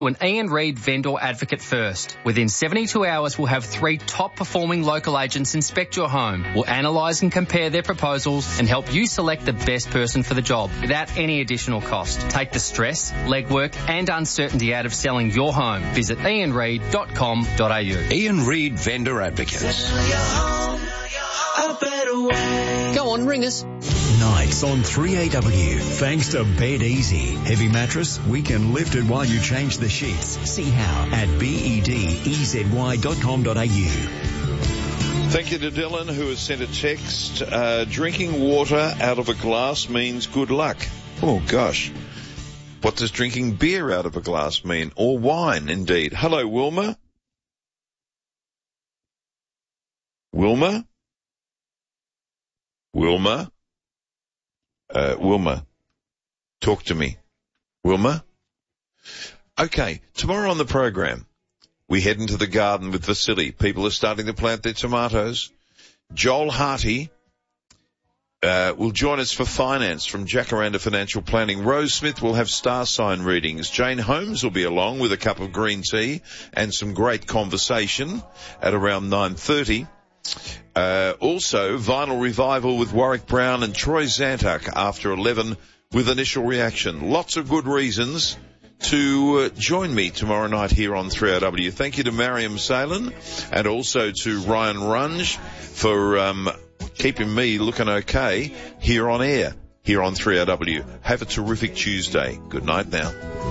An Ian Reid vendor advocate first. Within 72 hours, we'll have 3 top-performing local agents inspect your home. We'll analyse and compare their proposals and help you select the best person for the job without any additional cost. Take the stress, legwork and uncertainty out of selling your home. Visit ianreid.com.au. Ian Reid Vendor Advocates. Go on, ring us. Nights on 3AW. Thanks to Bed Easy. Heavy mattress, we can lift it while you change the sheets. See how at bedezy.com.au. Thank you to Dylan, who has sent a text. Drinking water out of a glass means good luck. Oh, gosh. What does drinking beer out of a glass mean? Or wine, indeed. Hello, Wilma. Wilma? Wilma? Wilma, talk to me. Wilma? Okay, tomorrow on the program, we head into the garden with Vasily. People are starting to plant their tomatoes. Joel Harty will join us for finance from Jacaranda Financial Planning. Rose Smith will have star sign readings. Jane Holmes will be along with a cup of green tea and some great conversation at around 9:30. Also, Vinyl Revival with Warwick Brown and Troy Zantuck after 11 with Initial Reaction. Lots of good reasons to join me tomorrow night here on 3RW. Thank you to Mariam Salen and also to Ryan Runge for keeping me looking okay here on air, here on 3RW. Have a terrific Tuesday. Good night now.